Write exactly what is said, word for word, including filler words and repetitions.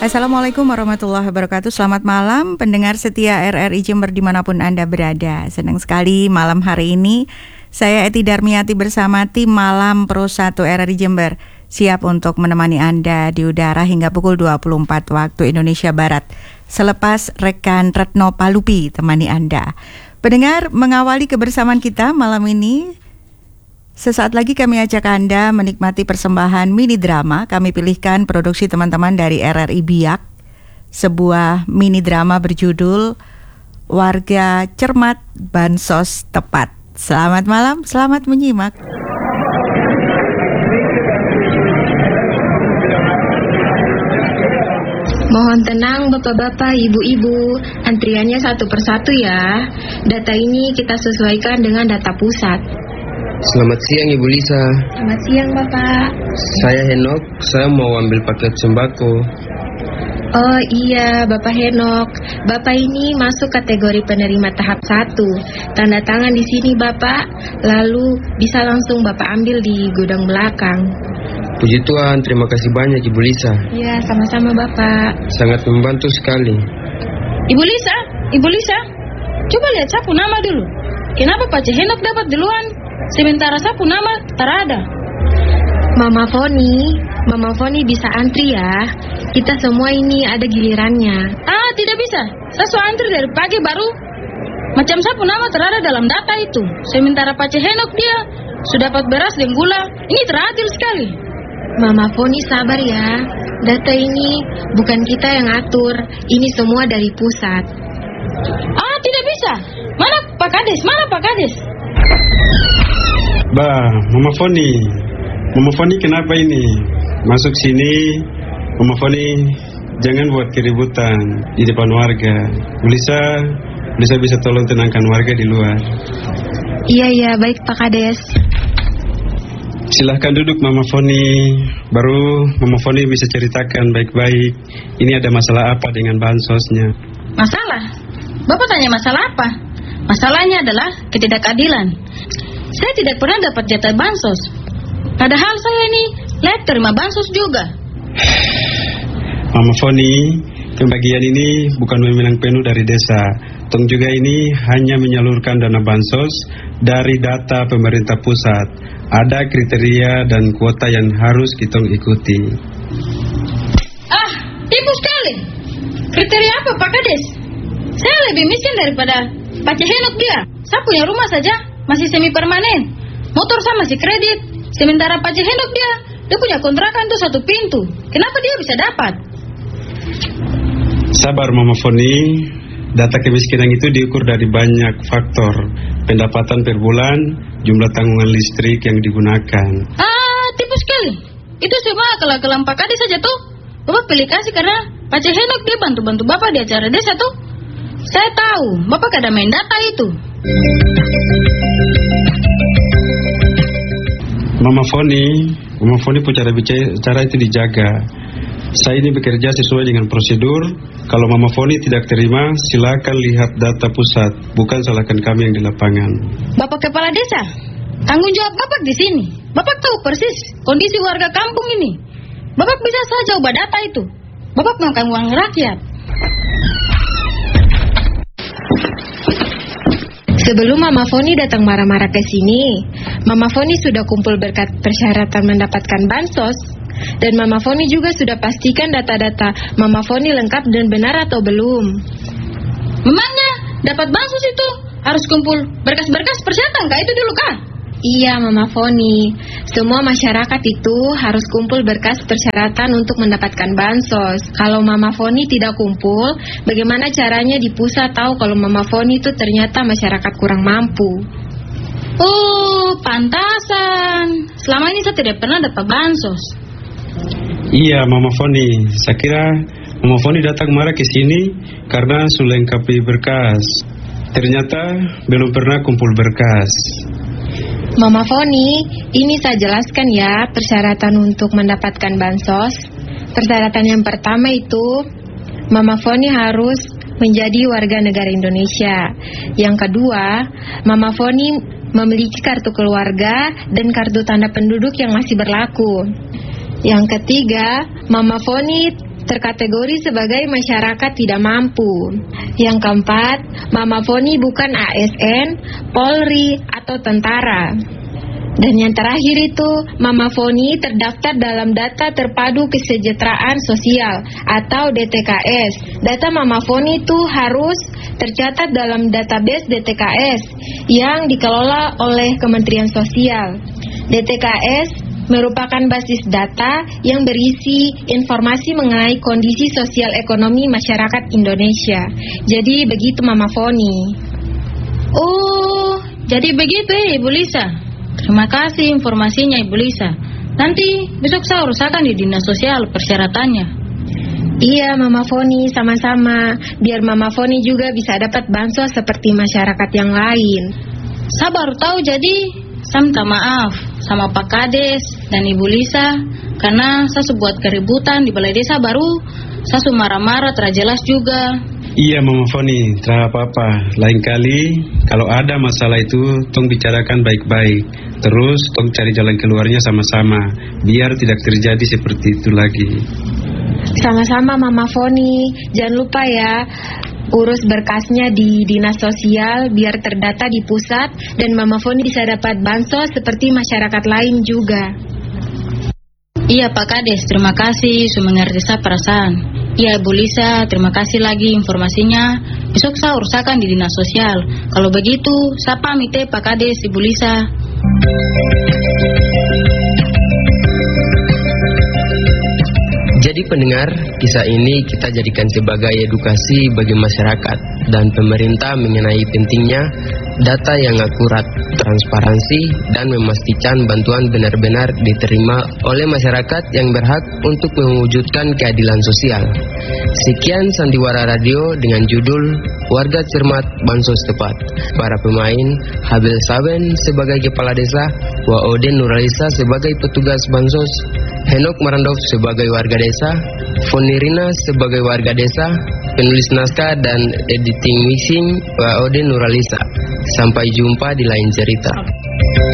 Assalamualaikum warahmatullahi wabarakatuh. Selamat malam pendengar setia R R I Jember dimanapun Anda berada. Senang sekali malam hari ini saya Eti Darmiati bersama tim Malam Pro satu R R I Jember siap untuk menemani Anda di udara hingga pukul dua puluh empat waktu Indonesia Barat. Selepas rekan Retno Palupi temani Anda. Pendengar, mengawali kebersamaan kita malam ini, sesaat lagi kami ajak Anda menikmati persembahan mini drama. Kami pilihkan produksi teman-teman dari R R I Biak, sebuah mini drama berjudul Warga Cermat Bansos Tepat. Selamat malam, selamat menyimak. Mohon tenang bapak-bapak, ibu-ibu, antriannya satu persatu ya. Data ini kita sesuaikan dengan data pusat. Selamat siang Ibu Lisa. Selamat siang Bapak. Saya Henok, saya mau ambil paket sembako. Oh iya Bapak Henok, Bapak ini masuk kategori penerima tahap satu. Tanda tangan di sini Bapak, lalu bisa langsung Bapak ambil di gudang belakang. Puji Tuhan, terima kasih banyak Ibu Lisa. Ya, sama-sama Bapak. Sangat membantu sekali. Ibu Lisa, Ibu Lisa, coba lihat sapu nama dulu. Kenapa Pak Henok dapat duluan, sementara sapu nama terada? Mama Foni, Mama Foni bisa antri ya. Kita semua ini ada gilirannya. Ah, tidak bisa. Saya so antri dari pagi baru. Macam sapu nama terada dalam data itu. Sementara Pak Henok dia sudah dapat beras dan gula. Ini teradil sekali. Mama Foni sabar ya. Data ini bukan kita yang atur. Ini semua dari pusat. Ah, tidak bisa. Mana Pak Kades? Mana Pak Kades? Bah, Mama Foni. Mama Foni kenapa ini? Masuk sini, Mama Foni jangan buat keributan di depan warga. Bisa, bisa bisa tolong tenangkan warga di luar. Iya, iya, baik Pak Kades. Silahkan duduk Mama Foni. Baru Mama Foni bisa ceritakan baik-baik. Ini ada masalah apa dengan bansosnya? Masalah? Bapak tanya masalah apa? Masalahnya adalah ketidakadilan. Saya tidak pernah dapat jatah bansos. Padahal saya ini layak terima bansos juga. Mama Foni, pembagian ini bukan meminang penuh dari desa. Tong juga ini hanya menyalurkan dana bansos dari data pemerintah pusat. Ada kriteria dan kuota yang harus kita ikuti. Ah, tipu sekali. Kriteria apa Pak Kades? Saya lebih miskin daripada Pak Henok dia. Saya punya rumah saja masih semi permanen. Motor saya masih kredit. Sementara Pak Henok dia, dia punya kontrakan tuh satu pintu. Kenapa dia bisa dapat? Sabar Mama Foni. Data kemiskinan itu diukur dari banyak faktor. Pendapatan per bulan, jumlah tanggungan listrik yang digunakan. Ah, tipu sekali. Itu semua akal-akalan Pak Kades saja tuh. Bapak pilih kasih karena Pak Henok dia bantu-bantu Bapak di acara desa tuh. Saya tahu, Bapak kada main data itu. Mama Foni, Mama Foni pun cara bicara itu dijaga. Saya ini bekerja sesuai dengan prosedur. Kalau Mama Foni tidak terima, silakan lihat data pusat. Bukan salahkan kami yang di lapangan. Bapak Kepala Desa, tanggung jawab Bapak di sini. Bapak tahu persis kondisi warga kampung ini. Bapak bisa saja ubah data itu. Bapak makan uang rakyat. Sebelum Mama Foni datang marah-marah ke sini, Mama Foni sudah kumpul berkat persyaratan mendapatkan bansos. Dan Mama Foni juga sudah pastikan data-data Mama Foni lengkap dan benar atau belum. Memangnya dapat bansos itu harus kumpul berkas-berkas persyaratan kah itu dulu kah? Iya Mama Foni, semua masyarakat itu harus kumpul berkas persyaratan untuk mendapatkan bansos. Kalau Mama Foni tidak kumpul, bagaimana caranya di pusat tahu kalau Mama Foni itu ternyata masyarakat kurang mampu? Oh, pantasan. Selama ini saya tidak pernah dapat bansos. Iya Mama Foni, saya kira Mama Foni datang marah ke sini karena sudah lengkapi berkas. Ternyata belum pernah kumpul berkas. Mama Foni, ini saya jelaskan ya persyaratan untuk mendapatkan bansos. Persyaratan yang pertama itu, Mama Foni harus menjadi warga negara Indonesia. Yang kedua, Mama Foni memiliki kartu keluarga dan kartu tanda penduduk yang masih berlaku. Yang ketiga, Mama Foni terkategori sebagai masyarakat tidak mampu. Yang keempat, Mama Foni bukan A S N, Polri, atau tentara. Dan yang terakhir itu, Mama Foni terdaftar dalam Data Terpadu Kesejahteraan Sosial atau D T K S. Data Mama Foni itu harus tercatat dalam database D T K S yang dikelola oleh Kementerian Sosial. D T K S merupakan basis data yang berisi informasi mengenai kondisi sosial ekonomi masyarakat Indonesia. Jadi begitu Mama Foni. Oh, jadi begitu ya Ibu Lisa. Terima kasih informasinya Ibu Lisa. Nanti besok saya urusakan di Dinas Sosial persyaratannya. Iya Mama Foni, sama-sama. Biar Mama Foni juga bisa dapat bansos seperti masyarakat yang lain. Saya baru tahu, jadi saya minta maaf sama Pak Kades dan Ibu Lisa karena saya buat keributan di balai desa baru. Saya marah-marah, terjelas juga. Iya Mama Foni, tidak apa-apa. Lain kali kalau ada masalah itu tong bicarakan baik-baik. Terus tong cari jalan keluarnya sama-sama, biar tidak terjadi seperti itu lagi. Sama-sama Mama Foni. Jangan lupa ya, urus berkasnya di Dinas Sosial biar terdata di pusat dan Mama Foni bisa dapat bansos seperti masyarakat lain juga. Iya Pak Kades, terima kasih sudah mengerti saya perasaan. Iya Bu Lisa, terima kasih lagi informasinya. Besok saya urusakan di Dinas Sosial. Kalau begitu, saya pamit ya Pak Kades, Ibu Lisa. Jadi pendengar, kisah ini kita jadikan sebagai edukasi bagi masyarakat dan pemerintah mengenai pentingnya data yang akurat, transparansi, dan memastikan bantuan benar-benar diterima oleh masyarakat yang berhak untuk mewujudkan keadilan sosial. Sekian Sandiwara Radio dengan judul Warga Cermat Bansos Tepat. Para pemain, Habil Saben sebagai Kepala Desa, Waodin Nuralisa sebagai petugas Bansos, Henok Marandov sebagai warga desa, Fonirina sebagai warga desa, penulis naskah dan editing mixing Waodin Nuralisa. Sampai jumpa di lain cerita.